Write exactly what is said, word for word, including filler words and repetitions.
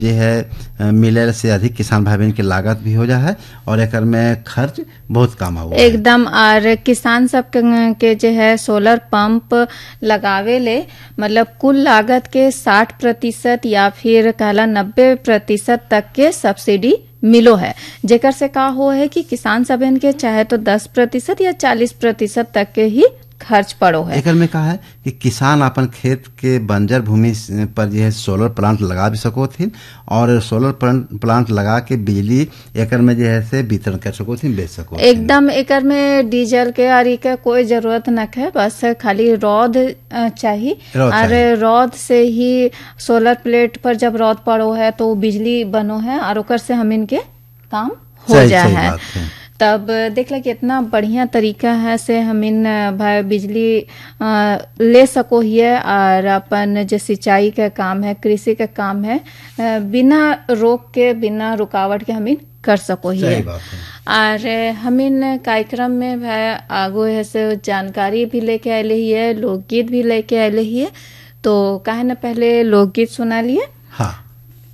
ये है मिले से अधिक किसान भाई बहन की लागत भी हो जा है और एकर में खर्च बहुत कम हुआ है। एकदम। और किसान सब के, के जो है सोलर पंप लगावे ले मतलब कुल लागत के साठ प्रतिशत या फिर कहला नब्बे प्रतिशत तक के सब्सिडी मिलो है, जेकर से का हो है कि किसान सबन के चाहे तो दस प्रतिशत या चालीस प्रतिशत तक के ही खर्च पड़ो है। एकर में कहा है कि किसान अपन खेत के बंजर भूमि पर जो है सोलर प्लांट लगा भी सको थीन और सोलर प्लांट लगा के बिजली एकर में जो है से वितरण कर सको थीन, बेच सको। एकदम। एकर में डीजल के और के कोई जरूरत न है, बस खाली रौद चाहिए और रौद से ही सोलर प्लेट पर जब रौद पड़ो है तो बिजली बनो है और ओकर से हम इनके काम हो जाए है। तब देख ला कितना बढ़िया तरीका है से हम इन भाई बिजली आ, ले सको हिए और अपन जो सिंचाई का काम है, कृषि का काम है, आ, बिना रोक के बिना रुकावट के हम इन कर सको हिए। और हम इन कार्यक्रम में भाई आगो है से जानकारी भी लेके आए हिए, लोकगीत भी लेके आए हिए। तो काहे न पहले लोकगीत सुना लिए। हाँ।